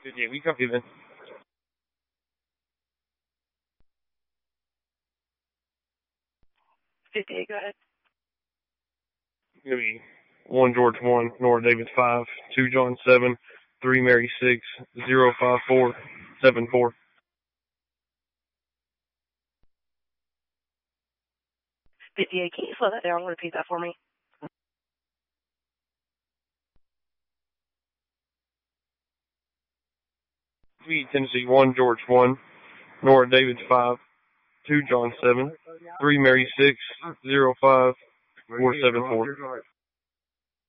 Yeah, we copy then. 58, go ahead. Gonna be 1 George 1, Nora David 5, 2 John 7, 3 Mary 6, 0 5 4 7 4. 58, can you slow that down? Repeat that for me. Tennessee 1 George 1, Nora David 5, 2 John 7, 3 Mary 6, 0 5 4 7 4.